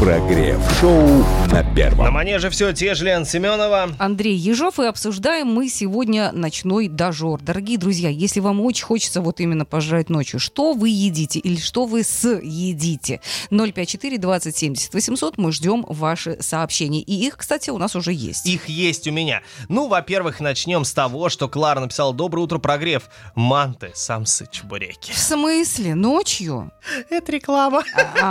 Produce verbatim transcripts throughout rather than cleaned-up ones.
Прогрев-шоу на первом. На манеже все те же Лена Семенова, Андрей Ежов, и обсуждаем мы сегодня ночной дожор. Дорогие друзья, если вам очень хочется вот именно пожрать ночью, что вы едите или что вы съедите? ноль пять четыре двадцать семьдесят восемьсот, мы ждем ваши сообщения. И их, кстати, у нас уже есть. Их есть у меня. Ну, во-первых, начнем с того, что Клара написала: «Доброе утро, прогрев. Манты, самсы, чебуреки». В смысле? Ночью? Это реклама.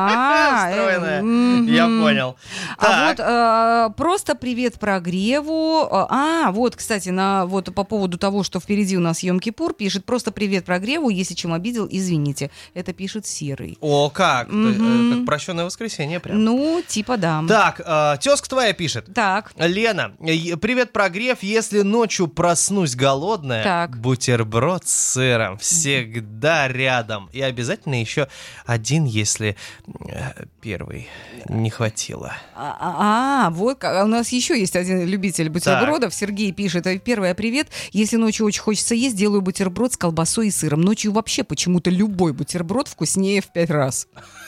А, Встроенная. э, Я мгм. понял. А Так. вот э, просто привет прогреву. А, вот, кстати, на, вот по поводу того, что впереди у нас Йом-Кипур, пишет: просто привет прогреву, если чем обидел, извините. Это пишет Серый. О, как? Мгм. Э, Как прощенное воскресенье прям. Ну, типа да. Так, э, тезка твоя пишет. Так. Лена, э, привет, прогрев. Если ночью проснусь голодная, Так. бутерброд с сыром всегда рядом. И обязательно еще один, если э, первый не хватило. А, а, а, вот как- а у нас еще есть один любитель бутербродов. Сергей пишет: первое, привет. Если ночью очень хочется есть, делаю бутерброд с колбасой и сыром. Ночью вообще почему-то любой бутерброд вкуснее в пять раз.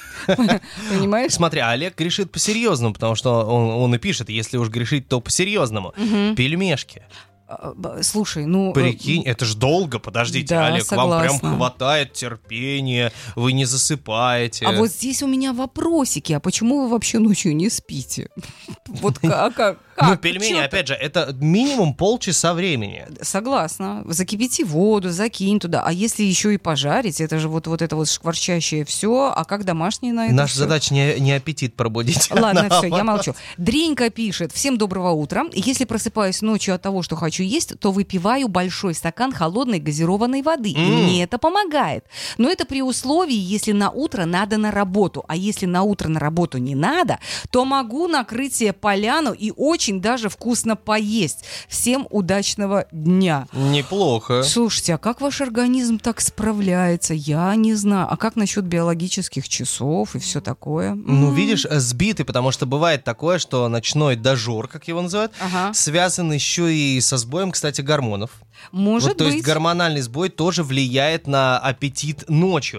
Понимаешь? Смотри, а Олег грешит по-серьезному, потому что он, он и пишет: если уж грешить, то по-серьезному. Пельмешки. А, б- Слушай, ну... э, Прикинь, это ж долго, подождите, Да, Олег, вам согласна. прям хватает терпения, вы не засыпаете. А вот здесь у меня вопросики. А почему вы вообще ночью не спите? Вот как? как? Ну, пельмени, Чё ты? опять же, это минимум полчаса времени. Согласна. Закипяти воду, закинь туда. А если еще и пожарить, это же вот, вот это вот шкварчащее все. А как домашние на это Наша всё? задача не, не аппетит пробудить. Ладно, все, я Наоборот. молчу. Дренька пишет: всем доброго утра. Если просыпаюсь ночью от того, что хочу есть, то выпиваю большой стакан холодной газированной воды. И М. мне это помогает. Но это при условии, если на утро надо на работу. А если на утро на работу не надо, то могу накрыть себе поляну и очень даже вкусно поесть. Всем удачного дня. Неплохо. Слушайте, а как ваш организм так справляется? Я не знаю. А как насчет биологических часов и все такое? Ну, М. видишь, э, сбитый, потому что бывает такое, что ночной дожор, как его называют, Ага. связан еще и со сбоем, кстати, гормонов. Может Вот, то быть. есть гормональный сбой тоже влияет на аппетит ночью.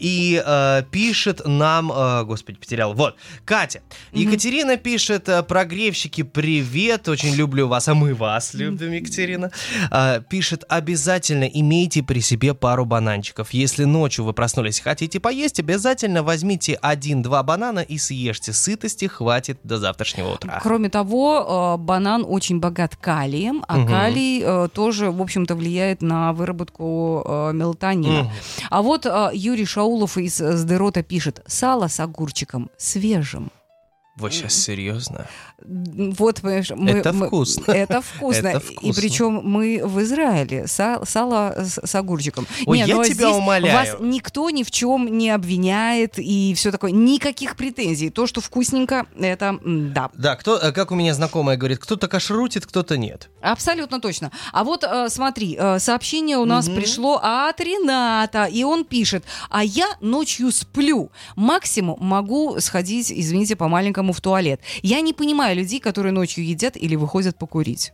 И э, пишет нам, э, господи, потерял, вот, Катя. Екатерина пишет: э, прогревщики, привет, очень люблю вас, а мы вас любим, Екатерина. Э, пишет: обязательно имейте при себе пару бананчиков. Если ночью вы проснулись и хотите поесть, обязательно возьмите один-два банана и съешьте. Сытости хватит до завтрашнего утра. Кроме того, э, банан очень богат калием, а Мгм. калий э, тоже, в общем-то, влияет на выработку э, мелатонина. Мгм. А вот э, Юрий Шаулов из Сдерота пишет: сало с огурчиком свежим. Вы сейчас серьезно? Вот, понимаешь, мы, Это мы- вкусно. Это вкусно. Это И вкусно. причем мы в Израиле. Са- сало с, с огурчиком. Ой, Не, я ну, а тебя здесь умоляю. Вас никто ни в чем не обвиняет и все такое. Никаких претензий. То, что вкусненько, это м, да. Да, кто, э, как у меня знакомая говорит, кто-то кашрутит, кто-то нет. Абсолютно точно. А вот э, смотри, э, сообщение у нас Мгм. пришло от Рената, и он пишет: а я ночью сплю. Максимум могу сходить, извините, по-маленькому в туалет. Я не понимаю людей, которые ночью едят или выходят покурить.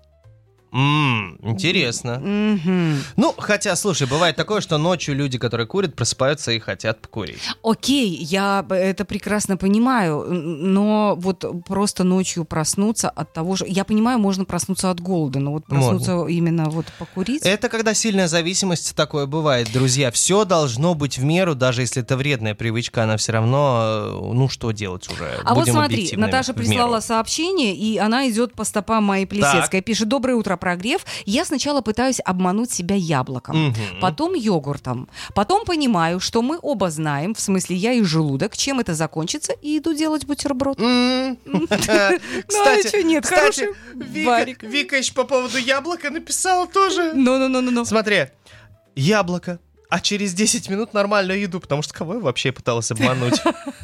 М, интересно. Мгм. Ну, хотя, слушай, бывает такое, что ночью люди, которые курят, просыпаются и хотят покурить. Окей, я б- это прекрасно понимаю, н- но вот просто ночью проснуться от того же... Я понимаю, можно проснуться от голода, но вот проснуться именно вот покурить... Это когда сильная зависимость, такое бывает, друзья. Все должно быть в меру, даже если это вредная привычка, она все равно, э, ну, что делать уже? А вот Будем смотри, объективными, Наташа в прислала меру. сообщение, и она идет по стопам моей Плесецкой. Пишет: доброе утро, прогрев. Я сначала пытаюсь обмануть себя яблоком, Мгм. потом йогуртом. Потом понимаю, что мы оба знаем, в смысле я и желудок, чем это закончится, и иду делать бутерброд. М. Ну, а Кстати, чё нет, кстати, хороший Вика, варик. Вика еще по поводу яблока написала тоже. Ну-ну-ну-ну. Смотри, яблоко. А через десять минут нормальную еду, потому что кого я вообще пыталась обмануть?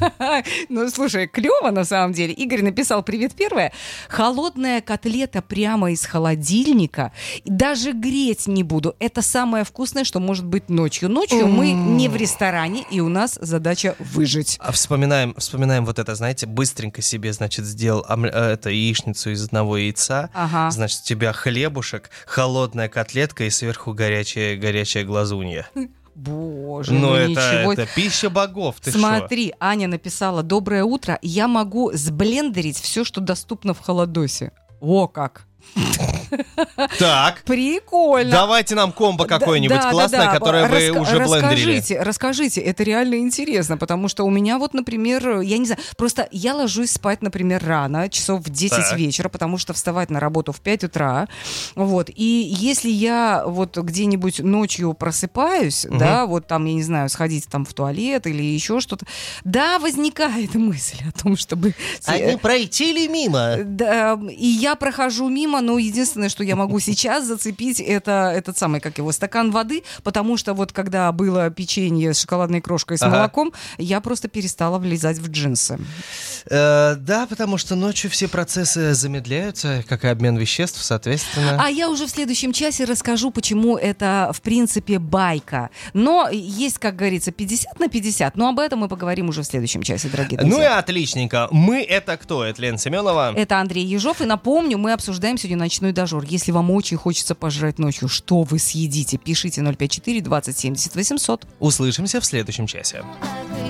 Ну, слушай, клево на самом деле. Игорь написал: привет, первое. Холодная котлета прямо из холодильника. И даже греть не буду. Это самое вкусное, что может быть ночью. Ночью мы не в ресторане, и у нас задача выжить. А вспоминаем, вспоминаем вот это, знаете, быстренько себе, значит, сделал омле- э, это, яичницу из одного яйца. Ага. Значит, у тебя хлебушек, холодная котлетка и сверху горячая, горячая глазунья. Боже, Ну, ну это, ничего. это пища богов, ты Смотри, шо? Аня написала: «Доброе утро, я могу сблендерить все, что доступно в холодосе». О, как! Так. Прикольно. Давайте нам комбо какое-нибудь да, классное, да, да. которое вы Раска- уже блендерили. Расскажите, расскажите, это реально интересно, потому что у меня вот, например, я не знаю, просто я ложусь спать, например, рано, часов в десять Так. вечера, потому что вставать на работу в пять утра, вот, и если я вот где-нибудь ночью просыпаюсь, Угу. да, вот там, я не знаю, сходить там в туалет или еще что-то, да, возникает мысль о том, чтобы... А не пройти ли мимо? Да, и я прохожу мимо, но единственное, что я могу сейчас зацепить, это этот самый, как его, стакан воды, потому что вот когда было печенье с шоколадной крошкой с Ага. молоком, я просто перестала влезать в джинсы. Э, да, потому что ночью все процессы замедляются, как и обмен веществ, соответственно. А я уже в следующем часе расскажу, почему это, в принципе, байка. Но есть, как говорится, пятьдесят на пятьдесят, но об этом мы поговорим уже в следующем часе, дорогие друзья. Ну и отличненько. Мы это кто? Это Лена Семенова. Это Андрей Ежов, и напомню, мы обсуждаем сегодня ночной дожор. Если вам очень хочется пожрать ночью, что вы съедите? Пишите ноль пять четыре двадцать семьдесят восемьсот. Услышимся в следующем часе. Ugly